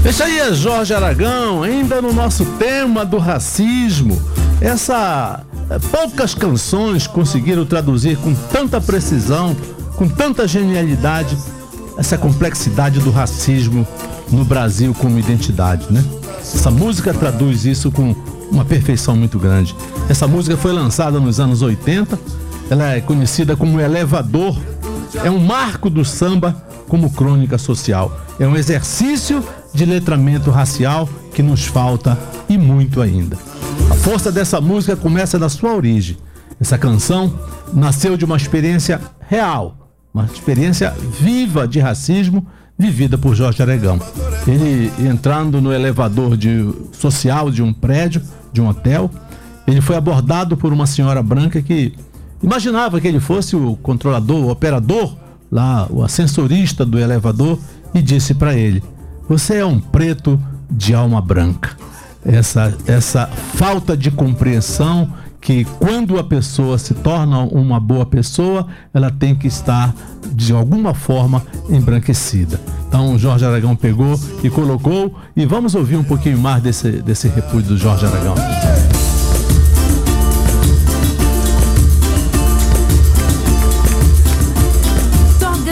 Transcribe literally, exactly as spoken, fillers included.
Esse aí é Jorge Aragão, ainda no nosso tema do racismo. Essa poucas canções conseguiram traduzir com tanta precisão, com tanta genialidade, essa complexidade do racismo no Brasil como identidade, né? Essa música traduz isso com uma perfeição muito grande. Essa música foi lançada nos anos oitenta, ela é conhecida como Elevador, é um marco do samba como crônica social. É um exercício de letramento racial que nos falta e muito ainda. A força dessa música começa da sua origem. Essa canção nasceu de uma experiência real, uma experiência viva de racismo vivida por Jorge Aragão. Ele entrando no elevador de, social de um prédio, de um hotel, ele foi abordado por uma senhora branca que imaginava que ele fosse o controlador, o operador, lá, o ascensorista do elevador, e disse para ele: "Você é um preto de alma branca." Essa, essa falta de compreensão que quando a pessoa se torna uma boa pessoa, ela tem que estar de alguma forma embranquecida. Então Jorge Aragão pegou e colocou, e vamos ouvir um pouquinho mais desse, desse repúdio do Jorge Aragão.